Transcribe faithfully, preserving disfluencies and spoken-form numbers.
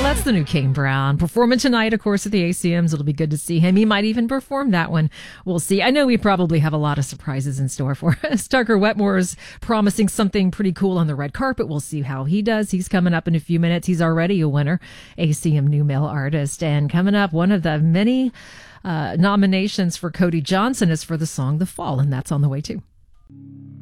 that's the new Kane Brown. Performing tonight, of course, at the A C Ms. It'll be good to see him. He might even perform that one. We'll see. I know we probably have a lot of surprises in store for us. Tucker Wetmore is promising something pretty cool on the red carpet. We'll see how he does. He's coming up in a few minutes. He's already a winner, A C M New Male Artist. And coming up, one of the many uh, nominations for Cody Johnson is for the song The Fall, and that's on the way too.